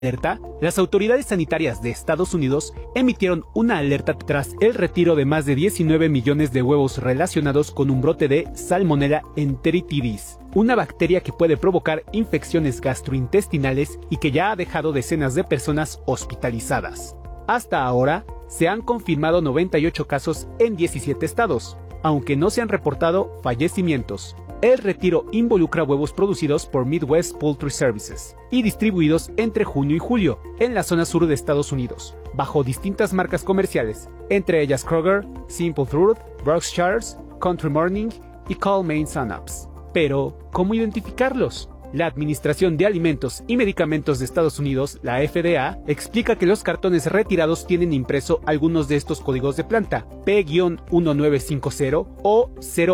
alerta, las autoridades sanitarias de Estados Unidos emitieron una alerta tras el retiro de más de 19 millones de huevos relacionados con un brote de Salmonella enteritidis, una bacteria que puede provocar infecciones gastrointestinales y que ya ha dejado decenas de personas hospitalizadas. Hasta ahora, se han confirmado 98 casos en 17 estados, aunque no se han reportado fallecimientos. El retiro involucra huevos producidos por Midwest Poultry Services y distribuidos entre junio y julio en la zona sur de Estados Unidos, bajo distintas marcas comerciales, entre ellas Kroger, Simple Truth, Berkshire, Country Morning y Cal-Maine Sun-Ups. Pero, ¿cómo identificarlos? La Administración de Alimentos y Medicamentos de Estados Unidos, la FDA, explica que los cartones retirados tienen impreso algunos de estos códigos de planta, P-1950 o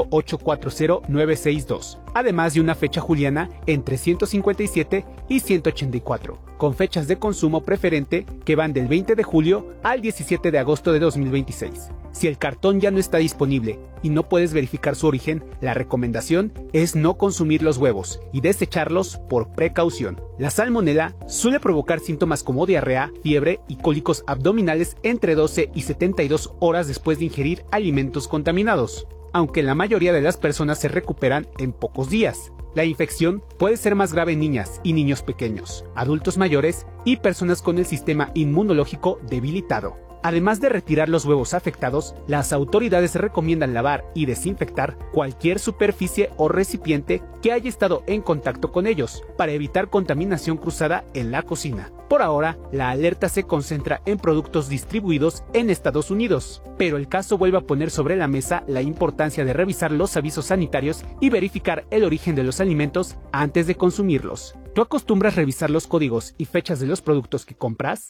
0840962, además de una fecha juliana entre 157 y 184, con fechas de consumo preferente que van del 20 de julio al 17 de agosto de 2026. Si el cartón ya no está disponible y no puedes verificar su origen, la recomendación es no consumir los huevos y desecharlos por precaución. La salmonela suele provocar síntomas como diarrea, fiebre y cólicos abdominales entre 12 y 72 horas después de ingerir alimentos contaminados, aunque la mayoría de las personas se recuperan en pocos días. La infección puede ser más grave en niñas y niños pequeños, adultos mayores y personas con el sistema inmunológico debilitado. Además de retirar los huevos afectados, las autoridades recomiendan lavar y desinfectar cualquier superficie o recipiente que haya estado en contacto con ellos, para evitar contaminación cruzada en la cocina. Por ahora, la alerta se concentra en productos distribuidos en Estados Unidos, pero el caso vuelve a poner sobre la mesa la importancia de revisar los avisos sanitarios y verificar el origen de los alimentos antes de consumirlos. ¿Tú acostumbras revisar los códigos y fechas de los productos que compras?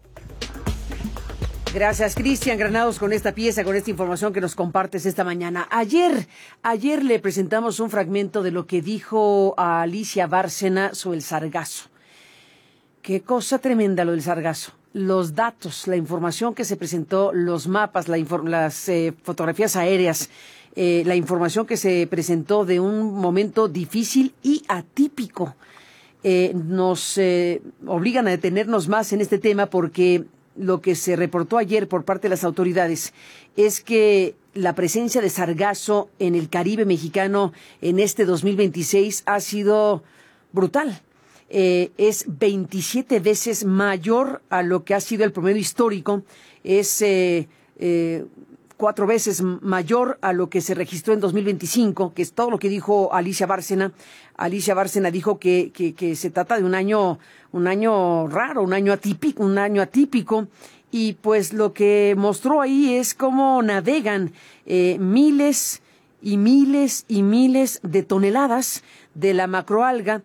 Gracias, Cristian Granados, con esta pieza, con esta información que nos compartes esta mañana. Ayer le presentamos un fragmento de lo que dijo a Alicia Bárcena sobre el sargazo. Qué cosa tremenda lo del sargazo. Los datos, la información que se presentó, los mapas, las fotografías aéreas, la información que se presentó de un momento difícil y atípico. Nos obligan a detenernos más en este tema porque lo que se reportó ayer por parte de las autoridades es que la presencia de sargazo en el Caribe mexicano en este 2026 ha sido brutal. Es 27 veces mayor a lo que ha sido el promedio histórico. Es 4 veces mayor a lo que se registró en 2025, que es todo lo que dijo Alicia Bárcena. Alicia Bárcena dijo que se trata de un año raro, un año atípico, y pues lo que mostró ahí es cómo navegan miles y miles y miles de toneladas de la macroalga.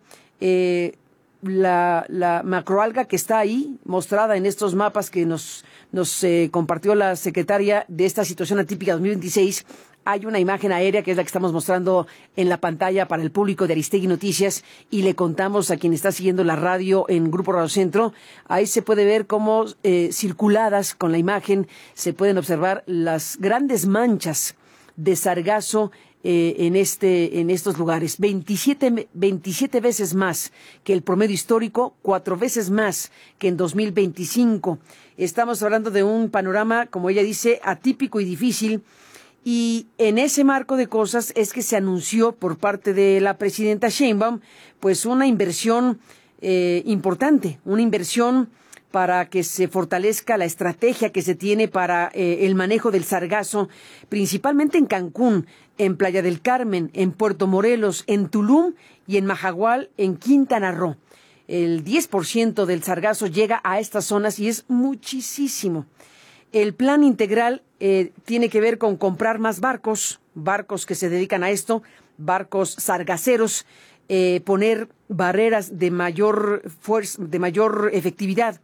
La macroalga que está ahí, mostrada en estos mapas que nos compartió la secretaria de esta situación atípica 2026. Hay una imagen aérea que es la que estamos mostrando en la pantalla para el público de Aristegui Noticias, y le contamos a quien está siguiendo la radio en Grupo Radio Centro. Ahí se puede ver cómo circuladas con la imagen se pueden observar las grandes manchas de sargazo en estos lugares. 27 veces más que el promedio histórico, 4 veces más que en 2025. Estamos hablando de un panorama, como ella dice, atípico y difícil. Y en ese marco de cosas es que se anunció por parte de la presidenta Sheinbaum pues una inversión importante, una inversión para que se fortalezca la estrategia que se tiene para el manejo del sargazo, principalmente en Cancún, en Playa del Carmen, en Puerto Morelos, en Tulum y en Majagual, en Quintana Roo. El 10% del sargazo llega a estas zonas y es muchísimo. El plan integral tiene que ver con comprar más barcos que se dedican a esto, barcos sargaceros, poner barreras de mayor fuerza, de mayor efectividad,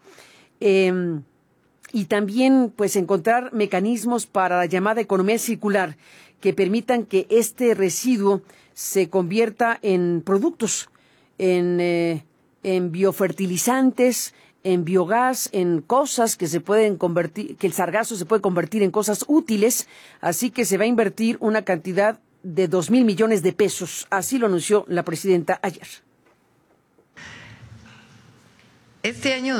y también pues encontrar mecanismos para la llamada economía circular que permitan que este residuo se convierta en productos, en biofertilizantes, en biogás, en cosas que se pueden convertir, que el sargazo se puede convertir en cosas útiles. Así que se va a invertir una cantidad de 2,000 millones de pesos. Así lo anunció la presidenta ayer. Este año